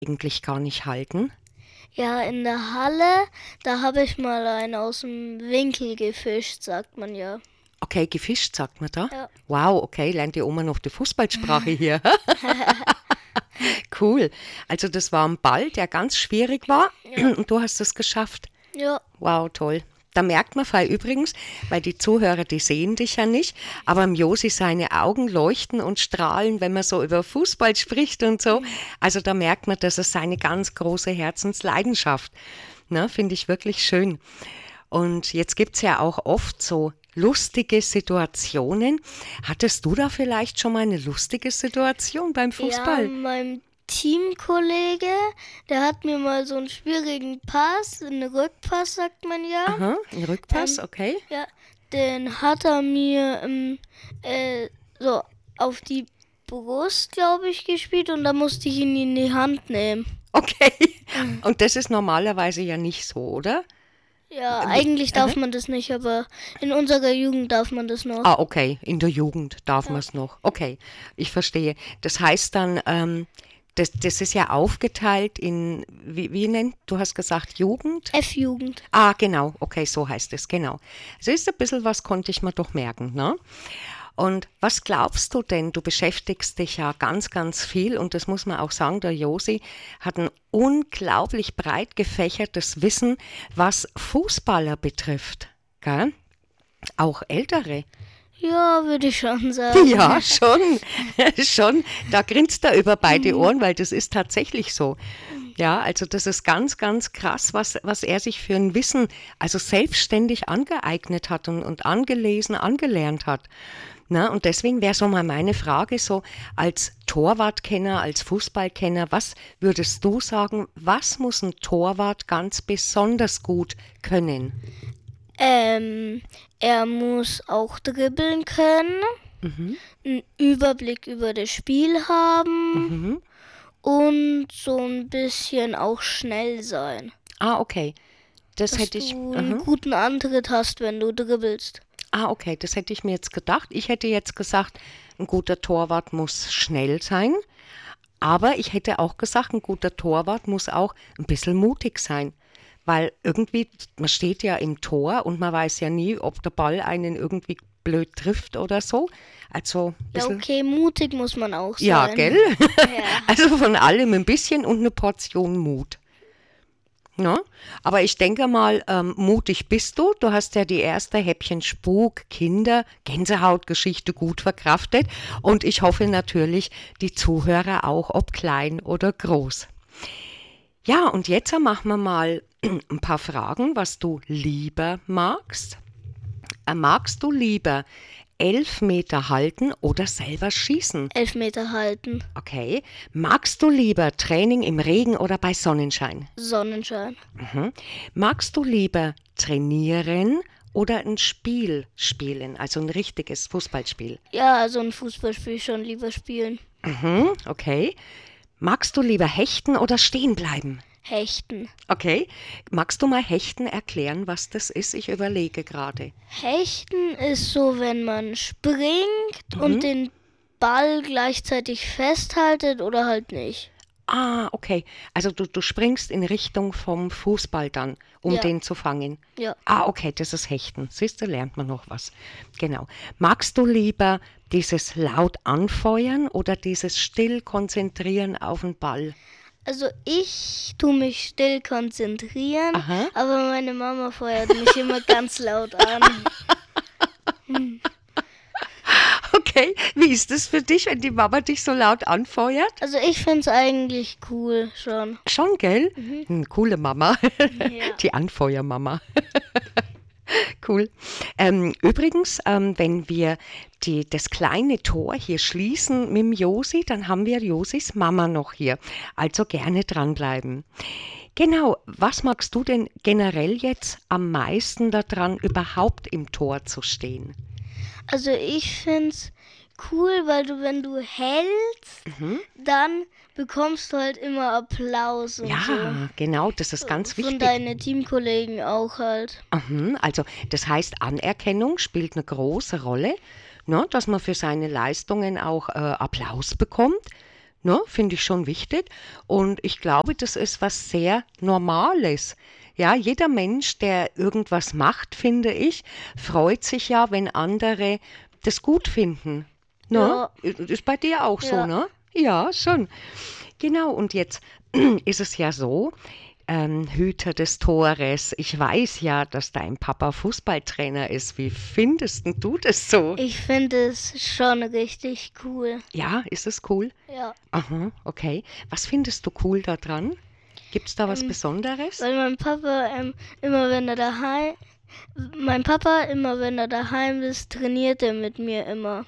eigentlich gar nicht halten? Ja, in der Halle, da habe ich mal einen aus dem Winkel gefischt, sagt man ja. Okay, gefischt, sagt man da. Ja. Wow, okay, lernt die Oma noch die Fußballsprache hier. Cool. Also das war ein Ball, der ganz schwierig war Ja. und du hast es geschafft. Ja. Wow, toll. Da merkt man frei übrigens, weil die Zuhörer, die sehen dich ja nicht, aber im Josi seine Augen leuchten und strahlen, wenn man so über Fußball spricht und so. Also da merkt man, das ist seine ganz große Herzensleidenschaft. Ne, finde ich wirklich schön. Und jetzt gibt es ja auch oft so lustige Situationen. Hattest du da vielleicht schon mal eine lustige Situation beim Ja, Fußball? mein Teamkollege, der hat mir mal so einen schwierigen Pass, einen Rückpass, sagt man ja. Aha, ein Rückpass, Ähm, okay. ja, den hat er mir so auf die Brust, glaube ich, gespielt und da musste ich ihn in die Hand nehmen. Okay. Und das ist normalerweise ja nicht so, oder? Ja, eigentlich darf man das nicht, aber in unserer Jugend darf man das noch. Ah, okay. In der Jugend darf man Ja. es noch. Okay, ich verstehe. Das heißt dann, das ist ja aufgeteilt in, wie nennt, du hast gesagt Jugend? F-Jugend. Ah, genau. Okay, so heißt es, genau. Also ist ein bisschen was, konnte ich mir doch merken, ne? Und was glaubst du denn? Du beschäftigst dich ja ganz, ganz viel und das muss man auch sagen, der Josi hat ein unglaublich breit gefächertes Wissen, was Fußballer betrifft, gell? Auch Ältere. Ja, würde ich schon sagen. Ja, schon, schon. Da grinst er über beide Ohren, weil das ist tatsächlich so. Ja, also das ist ganz, ganz krass, was er sich für ein Wissen, also selbstständig angeeignet hat und angelesen, angelernt hat. Na, und deswegen wäre so mal meine Frage so, als Torwartkenner, als Fußballkenner, was würdest du sagen, was muss ein Torwart ganz besonders gut können? Er muss auch dribbeln können, Mhm, einen Überblick über das Spiel haben mhm. und so ein bisschen auch schnell sein. Ah, okay. Das Dass hätte ich. du einen Aha. guten Antritt hast, wenn du dribbelst. Ah, okay, das hätte ich mir jetzt gedacht. Ich hätte jetzt gesagt, ein guter Torwart muss schnell sein, aber ich hätte auch gesagt, ein guter Torwart muss auch ein bisschen mutig sein, weil irgendwie, man steht ja im Tor und man weiß ja nie, ob der Ball einen irgendwie blöd trifft oder so. Also ein Ja, bisschen, okay, mutig muss man auch ja, sein. gell? Ja. Also von allem ein bisschen und eine Portion Mut. Ne? Aber ich denke mal, mutig bist du. Du hast ja die erste Häppchen Spuk, Kinder, Gänsehautgeschichte gut verkraftet. Und ich hoffe natürlich, die Zuhörer auch, ob klein oder groß. Ja, und jetzt machen wir mal ein paar Fragen, was du lieber magst. Magst du lieber 11 Meter halten oder selber schießen? 11 Meter halten. Okay. Magst du lieber Training im Regen oder bei Sonnenschein? Sonnenschein. Mhm. Magst du lieber trainieren oder ein Spiel spielen, also ein richtiges Fußballspiel? Ja, also ein Fußballspiel schon lieber spielen. Mhm, okay. Magst du lieber hechten oder stehen bleiben? Hechten. Okay. Magst du mal Hechten erklären, was das ist? Ich überlege gerade. Hechten ist so, wenn man springt und Mhm. den Ball gleichzeitig festhaltet oder halt nicht. Ah, okay. Also du springst in Richtung vom Fußball dann, um Ja, den zu fangen. ja. Ah, okay, das ist Hechten. Siehst du, lernt man noch was. Genau. Magst du lieber dieses laut anfeuern oder dieses still konzentrieren auf den Ball? Also ich tue mich still konzentrieren, Aha. aber meine Mama feuert mich immer ganz laut an. Okay. Wie ist es für dich, wenn die Mama dich so laut anfeuert? Also ich finde es eigentlich cool schon. Schon, gell? Coole Mama. Ja. Die Anfeuermama. Cool. Übrigens, wenn wir das kleine Tor hier schließen mit dem Josi, dann haben wir Josis Mama noch hier. Also gerne dranbleiben. Genau, was magst du denn generell jetzt am meisten daran, überhaupt im Tor zu stehen? Also ich finde es cool, weil wenn du hältst, dann bekommst du halt immer Applaus und so. Ja, genau, das ist ganz Von wichtig. deinen Teamkollegen auch halt. Also das heißt, Anerkennung spielt eine große Rolle, ne, dass man für seine Leistungen auch Applaus bekommt. Ne, finde ich schon wichtig. Und ich glaube, das ist was sehr Normales. Ja, jeder Mensch, der irgendwas macht, finde ich, freut sich ja, wenn andere das gut finden. Ne? Ja, Ist bei dir auch so, ja. ne? Ja, schon. Genau, und jetzt ist es ja so, Hüter des Tores. Ich weiß ja, dass dein Papa Fußballtrainer ist. Wie findest denn du das so? Ich finde es schon richtig cool. Ja, ist es cool? Ja. Aha, okay. Was findest du cool daran? Gibt's da was Ähm, Besonderes? Weil immer wenn er daheim, mein Papa, immer wenn er daheim ist, trainiert er mit mir immer.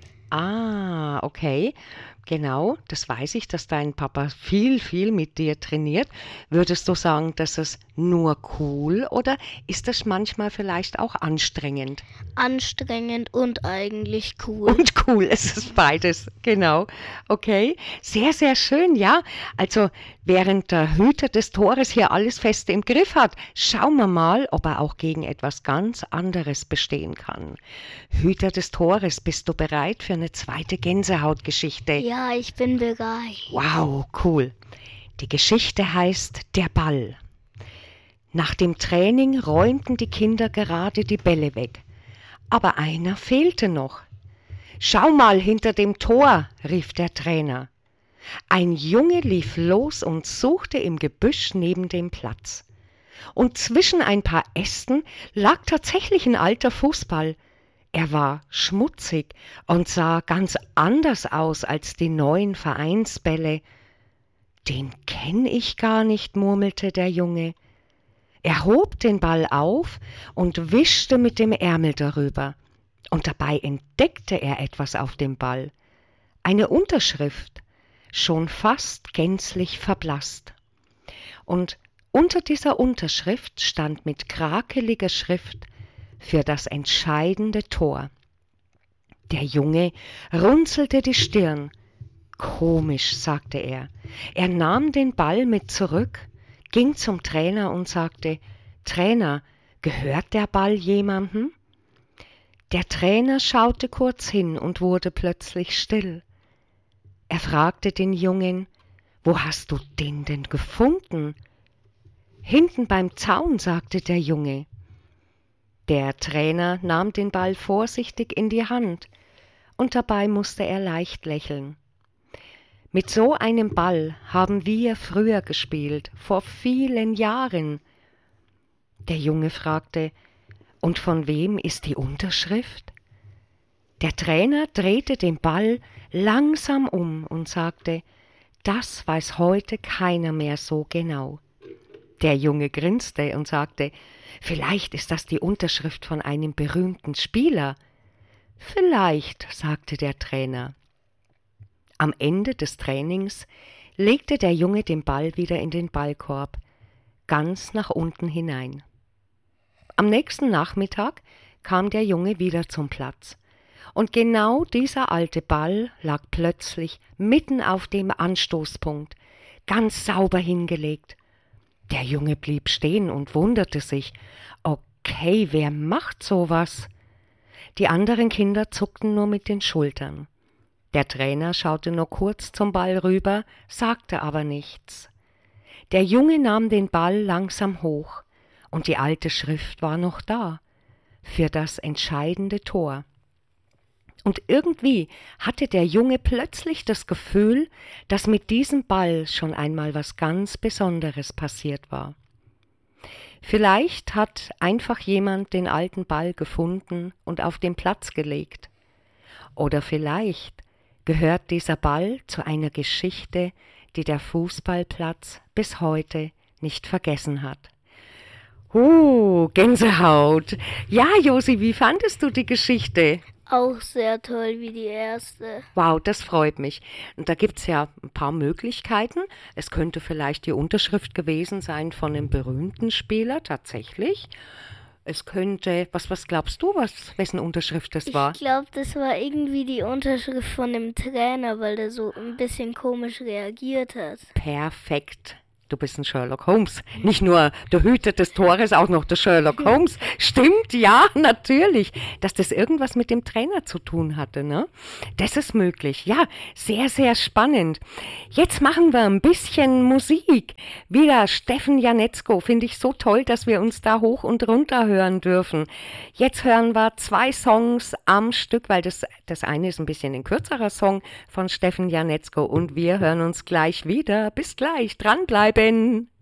Ah, okay. Genau, das weiß ich, dass dein Papa viel, viel mit dir trainiert. Würdest du sagen, das ist nur cool oder ist das manchmal vielleicht auch anstrengend? Anstrengend und eigentlich cool. Und cool, es ist beides, genau. Okay, sehr, sehr schön, ja. Also während der Hüter des Tores hier alles fest im Griff hat, schauen wir mal, ob er auch gegen etwas ganz anderes bestehen kann. Hüter des Tores, bist du bereit für eine zweite Gänsehautgeschichte? Ja, ich bin bereit. Wow, cool. Die Geschichte heißt Der Ball. Nach dem Training räumten die Kinder gerade die Bälle weg. Aber einer fehlte noch. Schau mal hinter dem Tor, rief der Trainer. Ein Junge lief los und suchte im Gebüsch neben dem Platz. Und zwischen ein paar Ästen lag tatsächlich ein alter Fußball. Er war schmutzig und sah ganz anders aus als die neuen Vereinsbälle. Den kenn ich gar nicht, murmelte der Junge. Er hob den Ball auf und wischte mit dem Ärmel darüber. Und dabei entdeckte er etwas auf dem Ball. Eine Unterschrift, schon fast gänzlich verblasst. Und unter dieser Unterschrift stand mit krakeliger Schrift für das entscheidende Tor. Der Junge runzelte die Stirn. Komisch, sagte er. Er nahm den Ball mit zurück, ging zum Trainer und sagte, Trainer, gehört der Ball jemandem? Der Trainer schaute kurz hin und wurde plötzlich still. Er fragte den Jungen, wo hast du den denn gefunden? Hinten beim Zaun, sagte der Junge. Der Trainer nahm den Ball vorsichtig in die Hand und dabei musste er leicht lächeln. Mit so einem Ball haben wir früher gespielt, vor vielen Jahren. Der Junge fragte, und von wem ist die Unterschrift? Der Trainer drehte den Ball langsam um und sagte, das weiß heute keiner mehr so genau. Der Junge grinste und sagte, vielleicht ist das die Unterschrift von einem berühmten Spieler. Vielleicht, sagte der Trainer. Am Ende des Trainings legte der Junge den Ball wieder in den Ballkorb, ganz nach unten hinein. Am nächsten Nachmittag kam der Junge wieder zum Platz. Und genau dieser alte Ball lag plötzlich mitten auf dem Anstoßpunkt, ganz sauber hingelegt. Der Junge blieb stehen und wunderte sich. Okay, wer macht sowas? Die anderen Kinder zuckten nur mit den Schultern. Der Trainer schaute nur kurz zum Ball rüber, sagte aber nichts. Der Junge nahm den Ball langsam hoch, und die alte Schrift war noch da, für das entscheidende Tor. Und irgendwie hatte der Junge plötzlich das Gefühl, dass mit diesem Ball schon einmal was ganz Besonderes passiert war. Vielleicht hat einfach jemand den alten Ball gefunden und auf den Platz gelegt. Oder vielleicht gehört dieser Ball zu einer Geschichte, die der Fußballplatz bis heute nicht vergessen hat. Gänsehaut. Ja, Josi, wie fandest du die Geschichte? Auch sehr toll wie die erste. Wow, das freut mich. Und da gibt's ja ein paar Möglichkeiten. Es könnte vielleicht die Unterschrift gewesen sein von einem berühmten Spieler, tatsächlich. Es könnte, was glaubst du, wessen Unterschrift das war? Ich glaube, das war irgendwie die Unterschrift von dem Trainer, weil der so ein bisschen komisch reagiert hat. Perfekt. Du bist ein Sherlock Holmes. Nicht nur der Hüter des Tores, auch noch der Sherlock Holmes. Stimmt, ja, natürlich. Dass das irgendwas mit dem Trainer zu tun hatte, ne? Das ist möglich. Ja, sehr, sehr spannend. Jetzt machen wir ein bisschen Musik. Wieder Steffen Janetzko. Finde ich so toll, dass wir uns da hoch und runter hören dürfen. Jetzt hören wir 2 Songs am Stück, weil das eine ist ein bisschen ein kürzerer Song von Steffen Janetzko und wir hören uns gleich wieder. Bis gleich, dranbleiben.